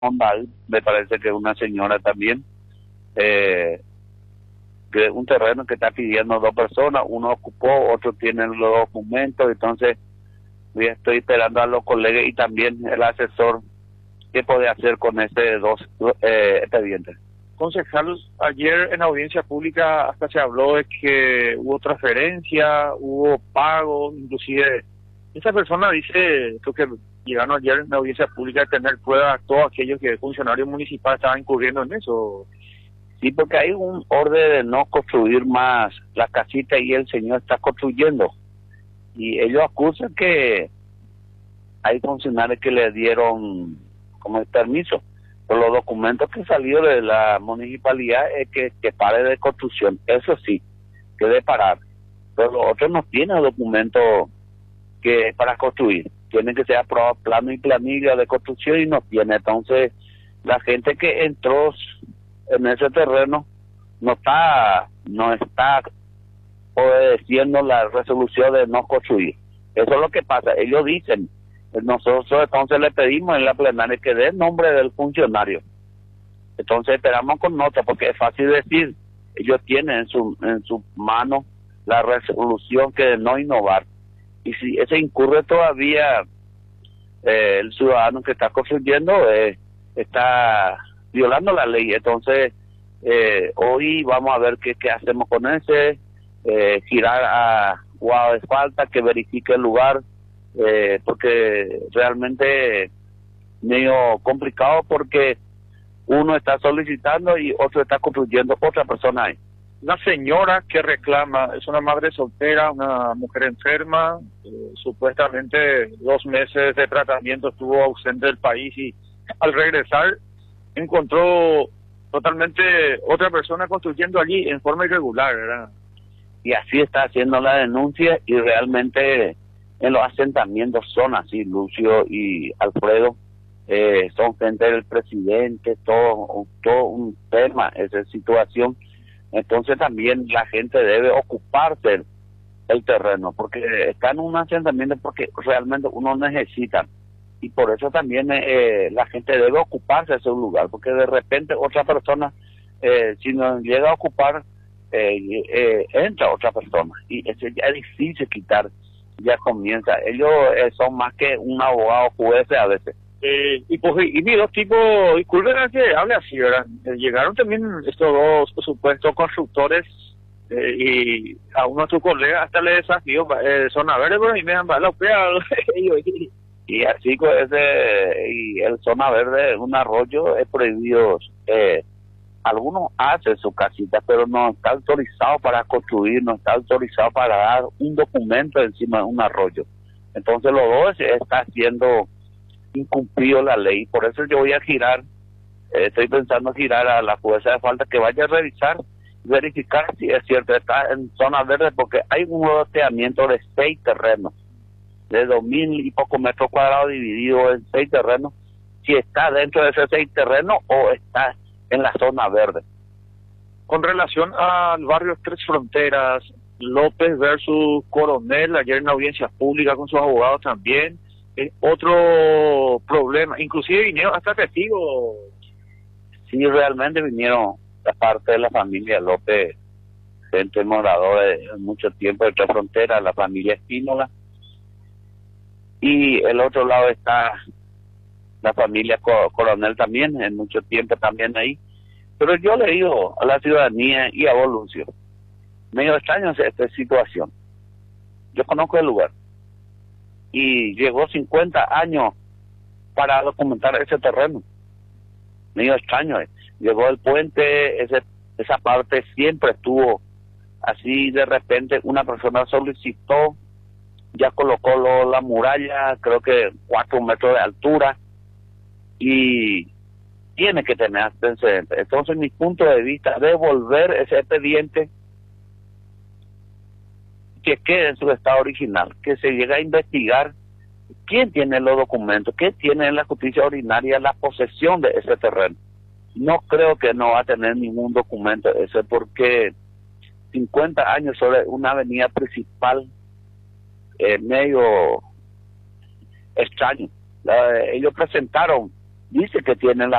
Hombal, me parece que una señora también, eh, que un terreno que está pidiendo dos personas, uno ocupó, otro tiene los documentos, entonces yo estoy esperando a los colegas y también el asesor qué puede hacer con ese dos expedientes. Concejal, ayer en audiencia pública hasta se habló de que hubo transferencia, hubo pago, inclusive esa persona dice, creo que llegaron ayer en audiencia pública a tener pruebas todos aquellos que funcionarios municipales estaban incurriendo en eso. Sí, porque hay un orden de no construir más la casita y el señor está construyendo. Y ellos acusan que hay funcionarios que le dieron como el permiso. Pero los documentos que salió de la municipalidad es que pare de construcción. Eso sí, que debe parar. Pero los otros no tienen documentos que para construir. Tienen que ser aprobados plano y planilla de construcción y no tiene. Entonces, la gente que entró en ese terreno no está obedeciendo la resolución de no construir. Eso es lo que pasa. Ellos dicen, nosotros entonces le pedimos en la plenaria que dé el nombre del funcionario. Entonces esperamos con nota, porque es fácil decir, ellos tienen en su mano la resolución que de no innovar. Y si ese incurre todavía, el ciudadano que está construyendo está violando la ley. Entonces hoy vamos a ver qué hacemos con ese, girar a Guado de Falta, que verifique el lugar, porque realmente medio complicado, porque uno está solicitando y otro está construyendo, otra persona ahí. La señora que reclama es una madre soltera, una mujer enferma, supuestamente 2 meses de tratamiento estuvo ausente del país y al regresar encontró totalmente otra persona construyendo allí en forma irregular, ¿verdad? Y así está haciendo la denuncia, y realmente en los asentamientos son así. Lucio y Alfredo son gente del presidente, todo un tema, esa situación. Entonces también la gente debe ocuparse el terreno, porque está en un asentamiento porque realmente uno necesita, y por eso también la gente debe ocuparse de ese lugar, porque de repente otra persona, si no llega a ocupar, entra otra persona, y ese ya es difícil quitar, ya comienza. Ellos son más que un abogado juez a veces. Y mis dos tipos, disculpen que hable así, ¿verdad? Llegaron también estos dos supuestos constructores y a uno de sus colegas hasta le desafío, zona verde, pero y me han balado. Y así con y el zona verde, un arroyo es prohibido. Algunos hacen su casita, pero no está autorizado para construir, no está autorizado para dar un documento encima de un arroyo. Entonces los dos está haciendo incumplido la ley. Por eso yo voy a girar, estoy pensando girar a la jueza de falta que vaya a revisar, verificar si es cierto, está en zona verde, porque hay un loteamiento de 6 terrenos, de 2,000 y pocos metros cuadrados divididos en 6 terrenos, si está dentro de esos 6 terrenos o está en la zona verde. Con relación al barrio Tres Fronteras, López versus Coronel, ayer en la audiencia pública con sus abogados también, otro problema, inclusive vinieron hasta testigos. Sí, realmente vinieron la parte de la familia López, gente moradora de mucho tiempo de Tres Fronteras, la familia Espínola, y el otro lado está la familia Coronel también, en mucho tiempo también ahí. Pero yo le digo a la ciudadanía y a vos, Lucio, medio extraño esta situación. Yo conozco el lugar y llegó 50 años para documentar ese terreno. Medio extraño. Llegó el puente, esa parte siempre estuvo así. De repente una persona solicitó, ya colocó la muralla, creo que 4 metros de altura, y tiene que tener antecedentes. Entonces, mi punto de vista, devolver ese expediente, que quede en su estado original, que se llegue a investigar quién tiene los documentos, quién tiene en la justicia ordinaria la posesión de ese terreno. No creo que no va a tener ningún documento ese, porque 50 años sobre una avenida principal, medio extraño. Ellos presentaron dice que tienen la